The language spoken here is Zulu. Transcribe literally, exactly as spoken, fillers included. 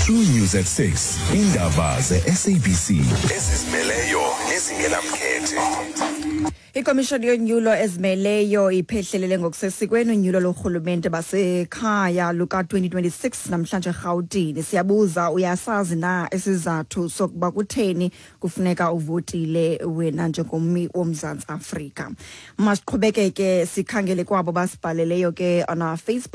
True News at six. Indaba ze-S A B C. Ezizimeleyo ezingenamkhethe. Ikomishoni yonyulo ezimeleyo iphehlelele ngokusesikweni unyulo lohulumente basekhaya luka twenty twenty-six namhlanje eGauteng. Siyabuza uyasazi na isizathu sokuba kutheni kufuneka uvotile wena njengommi woMzantsi Afrika. Masiqhubekeke sikhangele kwabo basibhaleleyo ke on our Facebook